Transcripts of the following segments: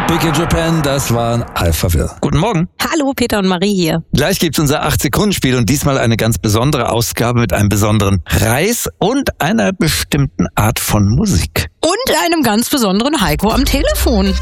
Big in Japan, das waren Alphaville. Guten Morgen. Hallo, Peter und Marie hier. Gleich gibt's unser 8-Sekunden-Spiel und diesmal eine ganz besondere Ausgabe mit einem besonderen Preis und einer bestimmten Art von Musik. Und einem ganz besonderen Heiko am Telefon.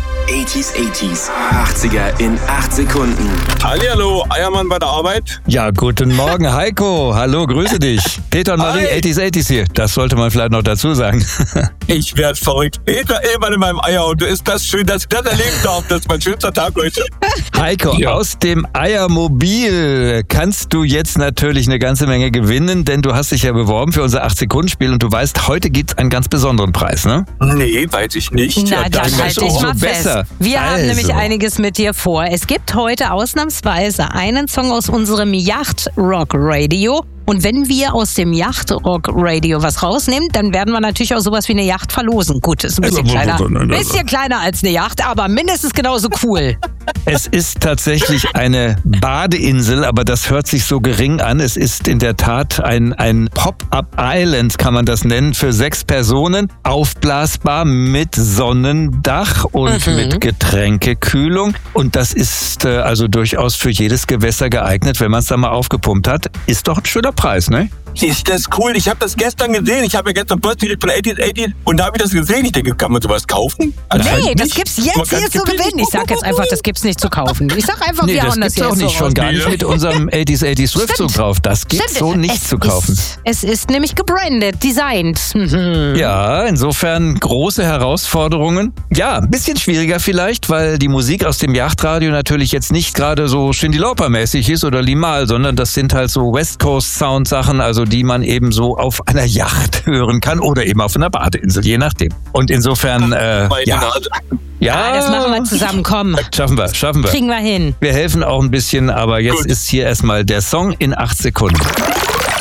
80s, 80er in 8 Sekunden. Hallihallo, Eiermann bei der Arbeit. Ja, guten Morgen, Heiko. Hallo, grüße dich. Peter und Marie, Hi. 80s hier. Das sollte man vielleicht noch dazu sagen. Ich werd verrückt. Peter Ehrmann in meinem Eierauto. Ist das schön, dass ich das erleben darf. Das ist mein schönster Tag heute. Heiko, Ja. aus dem Eiermobil kannst du jetzt natürlich eine ganze Menge gewinnen, denn du hast dich ja beworben für unser 8-Sekunden-Spiel und du weißt, heute gibt's einen ganz besonderen Preis, ne? Nee, weiß ich nicht. Na, Ja, dann danke. halt dich umso mal besser. fest. Wir haben Also. nämlich einiges mit dir vor. Es gibt heute ausnahmsweise einen Song aus unserem Yacht-Rock-Radio. Und wenn wir aus dem Yacht-Rock-Radio was rausnehmen, dann werden wir natürlich auch sowas wie eine Yacht verlosen. Gut, ist ein bisschen kleiner als eine Yacht, aber mindestens genauso cool. Es ist tatsächlich eine Badeinsel, aber das hört sich so gering an. Es ist in der Tat ein Pop-Up-Island, kann man das nennen, für 6 Personen. Aufblasbar mit Sonnendach und mit Getränkekühlung. Und das ist also durchaus für jedes Gewässer geeignet, wenn man es da mal aufgepumpt hat. Ist doch ein schöner Preis, ne? Ist das cool? Ich habe das gestern gesehen. Ich habe ja gestern Birthday von 80s und da habe ich das gesehen. Ich denke, kann man sowas kaufen? Anscheinend Nee, das nicht. gibt's Man jetzt kann hier zu gewinnen. Ich sag jetzt einfach, das gibt's nicht zu kaufen. Ich sag einfach, Nee, wir das hauen das gibt's hier auch so nicht, schon raus. gar nicht mit unserem 80s Schriftzug drauf. Das gibt's so nicht zu kaufen. Es ist nämlich gebrandet, designt. Ja, insofern große Herausforderungen. Ja, ein bisschen schwieriger vielleicht, weil die Musik aus dem Yachtradio natürlich jetzt nicht gerade so Cyndi Lauper-mäßig ist oder Limahl, sondern das sind halt so West Coast Sound Sachen, also die man eben so auf einer Yacht hören kann oder eben auf einer Badeinsel, je nachdem. Und insofern, Meine Nase. ja, Das machen wir zusammen, komm. Schaffen wir. Kriegen wir hin. Wir helfen auch ein bisschen, aber jetzt ist hier erstmal der Song in 8 Sekunden.